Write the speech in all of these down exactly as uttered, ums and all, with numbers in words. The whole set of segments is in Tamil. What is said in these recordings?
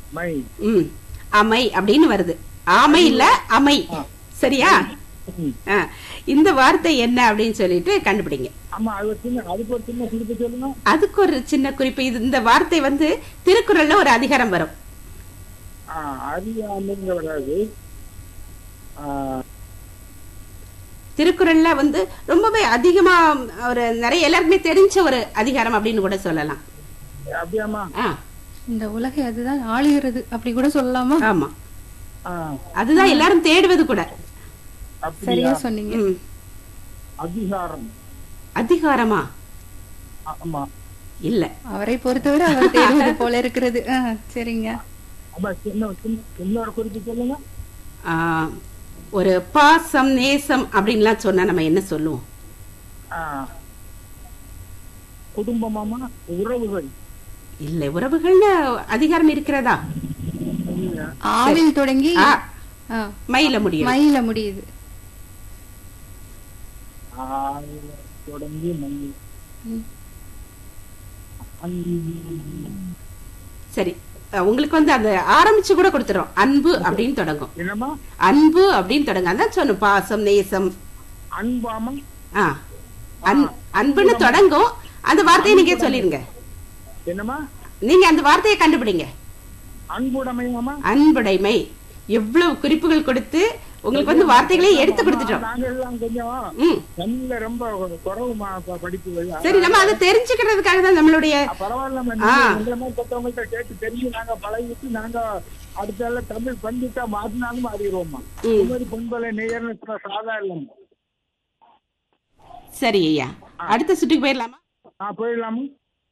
மை. ம் அமை அப்படின்னு வருது. ஆமை இல்ல அமை. சரியா? இந்த வார்த்தை என்ன அப்படின்னு சொல்லிட்டு கண்டுபிடிங்க. அதுக்கு ஒரு சின்ன குறிப்பு. இது இந்த வார்த்தை வந்து திருக்குறள்ல ஒரு அதிகாரம் வரும். திருக்குறள்ல வந்து ரொம்பவே அதிகமா ஒரு நிறைய எல்லாருக்குமே தெரிஞ்ச ஒரு அதிகாரம் அப்படின்னு கூட சொல்லலாம். இந்த உலகை அதுதான் ஆளுகிறது அப்படி கூட சொல்லலாமா? ஆமா, அதுதான் எல்லாரும் தேடுவது கூட. சரியா சொன்னீங்க. அதிகாரம். அதிகாரமா? இல்ல, அவரை பொறுத்தவரை அவர் தேடுவது போல இருக்கிறது. சரிங்க, ஒரு பாசம் நேசம் அப்படின்லாம் சொன்னா நம்ம என்ன சொல்லுவோம்? குடும்பமா, உறவுகள். இல்ல, உறவுகள்னு அதிகாரம் இருக்கிறதா? ஆவில் தொடங்கி மயில முடியும். மயில முடியுது. சரி, உங்களுக்கு வந்து அந்த ஆரம்பிச்சு கூட கொடுத்துறோம். அன்பு அப்படின்னு தொடங்கும். அன்பு அப்படின்னு தொடங்கும். அதான் சொன்ன பாசம் நேசம். அன்பாமா? அன்புன்னு தொடங்கும். அந்த வார்த்தையை நீங்க சொல்லிருங்க. என்னமா? நீங்க அந்த வார்த்தையை கண்டுபிடிங்க. அன்புடைமையாமா? அன்புடைமை. எவ்வளவு குறிப்புகள் கொடுத்து உங்களுக்கு வந்து வார்த்தைகளே எடுத்து கொடுத்துட்டோம். சரி, நம்ம அதை தெரிஞ்சுக்கிறதுக்காக தான் நம்மளுடைய தமிழ் பண்டிட்டா மாத்தினாலும் மாறிடுவோமா. பொங்கலை நேயர்னு சாதாரண. சரி ஐயா, அடுத்த சுற்றுக்கு போயிடலாமா? போயிடலாமா.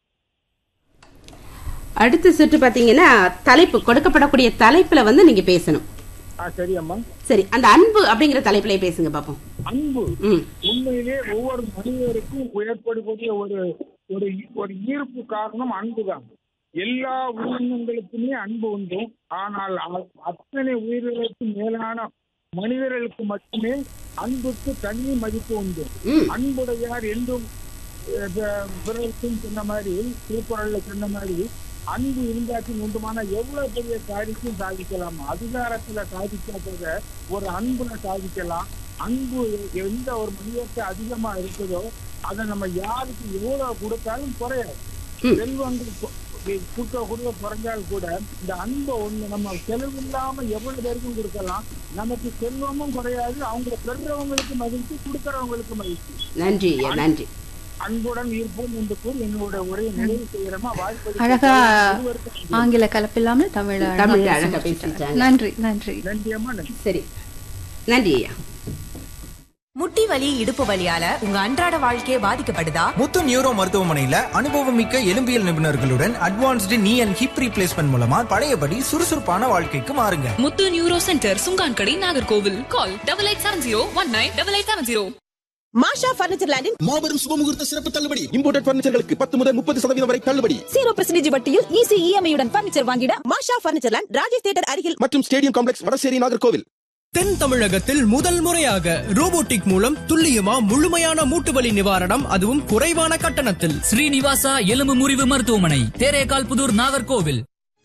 அடுத்த சுற்று பாத்தீங்கன்னா தலைப்பு கொடுக்கப்படக்கூடிய தலைப்புல வந்து நீங்க பேசணும். சரி, அந்த அன்பு அப்படிங்கிற தலைப்புல பேசுங்க பாப்போம். அன்பு உண்மையிலே ஒவ்வொரு மனிதருக்கும் ஏற்படக்கூடிய ஒரு ஒரு ஈர்ப்பு காரணம் அன்புதான். எல்லா உயிரினங்களுக்குமே அன்பு உண்டு. ஆனால் அத்தனை உயிர்களுக்கும் மேலான மனிதர்களுக்கு மட்டுமே அன்புக்கு தனி மதிப்பு உண்டு. அன்புடையார் என்றும் பிறருக்கும் சொன்ன மாதிரி, திருக்குறள்ல சொன்ன மாதிரி, அன்பு இருந்தாச்சும் உண்டுமான எவ்வளவு பெரிய காரியத்தையும் சாதிக்கலாம். அதிகாரத்துல சாதிக்காத ஒரு அன்புல சாதிக்கலாம். அன்பு எந்த ஒரு மனிதத்தை அதிகமா இருக்குதோ அதை நம்ம யாருக்கு எவ்வளவு கொடுத்தாலும் குறையாது. செல்வங்கள் கூட்ட கூட குறைஞ்சால் கூட இந்த அன்பை ஒண்ணு நம்ம செலவு இல்லாம எவ்வளவு பேருக்கும் கொடுக்கலாம். நமக்கு செல்வமும் குறையாது, அவங்க பெறுறவங்களுக்கு மகிழ்ச்சி, கொடுக்கறவங்களுக்கு மகிழ்ச்சி. நன்றி நன்றி. அன்புடன் இருப்போம் என்று கூறி என்னோட உரையை நிறைவு செய்யறமா. வாழ்க்கை அழகா ஆங்கில கலப்பில்லாமல் தமிழ் தமிழ் அழகா பேசிட்டாங்க. நன்றி நன்றி நன்றி அம்மா. சரி, நன்றி ஐயா. முட்டி வலி இடுப்பு வலியால உங்க அன்றாட வாழ்க்கையை பாதிக்கப்படுதா? முத்து நியூரோ மருத்துவமனையில அனுபவம் மிக்க எலும்பியல் நிபுணர்களுடன் அட்வான்ஸ்டு நீ அண்ட் ஹிப் ரீப்ளேஸ்மெண்ட் மூலமா பழையபடி சுறுசுறுப்பான வாழ்க்கைக்கு மாறுங்க. முத்து neuro centre, Chunkankadai, Nagercoil. Call double eight seven zero one nine double eight seven zero. மாஷா பர்னிச்சர் லேண்டில் மாபெரும் சுபமுகூர்த்த சிறப்பு தள்ளுபடி. இம்போர்ட்டட் பர்னிச்சர்களுக்கு பத்து முதல் முப்பது சதவீதம் வரை தள்ளுபடி. ஜீரோ பர்சன்டேஜ் வட்டியில் ஈஸி இஎம்ஐயுடன் பர்னிச்சர் வாங்கிட மாஷா பர்னிச்சர் லேண்ட், ராஜேஷ் தியேட்டர் அருகில் மற்றும் ஸ்டேடியம் காம்ப்ளெக்ஸ், வடசேரி, நாகர்கோவில். தென் தமிழகத்தில் முதல் முறையாக ரோபோட்டிக் மூலம் துல்லியமா முழுமையான மூட்டுவலி நிவாரணம், அதுவும் குறைவான கட்டணத்தில். ஸ்ரீனிவாசா எலும்பு முறிவு மருத்துவமனை, தேரேகால் புதூர், நாகர்கோவில்.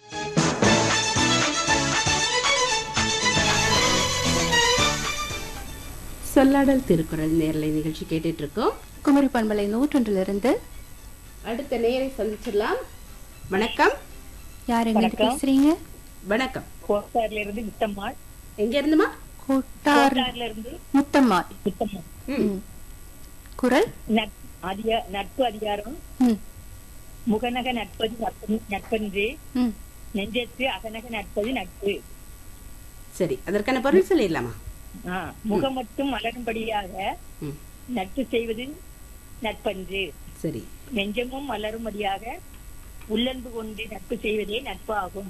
சொல்லாடல் திருக்குறள் நேரலை நிகழ்ச்சி கேட்டுட்டு இருக்கோம். குமரி பண்பலை நூற்றொன்றிலிருந்து அடுத்த நேரை சந்திச்சிடலாம். வணக்கம். யார் எங்க பேசுறீங்க? வணக்கம். கோட்டார்ல இருந்து முத்தம்மாள். எங்க இருந்துமா? கோட்டார்ல இருந்து முத்தம்மாள். குறள் நட்பு அதிகாரம். முகநக நட்பது நட்பன்று, நெஞ்சத்து அகநக நட்பது நட்பு. சரி, அதற்கான பொருள் சொல்லிடலாமா? முகம் மட்டும் மலரும்படியாக நட்பு செய்வது நட்பன்று. சரி. நெஞ்சமும் மலரும்படியாக உள்ளன்பு கொண்டு நட்பு செய்வதே நட்பு ஆகும்.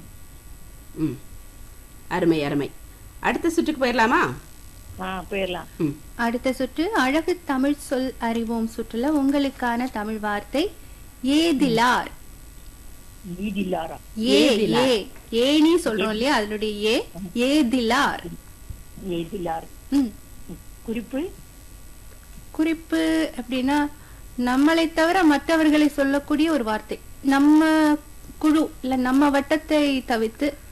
அருமை அருமை. அடுத்த சுற்றுக்கு போயிடலாமா? போயிடலாம். அடுத்த சுற்று அழகு தமிழ் சொல் அறிவோம் சுற்றுல உங்களுக்கான தமிழ் வார்த்தை ஏதிலார். ஏனி சொல்றோம் இல்லையா, அதனுடைய ஏ ஏதிலார். ஏதிலார். குறிப்பு குறிப்பு அப்படின்னா நம்மளை தவிர மற்றவர்களை சொல்லக்கூடிய ஒரு வார்த்தை. நம்ம குழு இல்ல நம்ம வட்டத்தை தவிர்த்து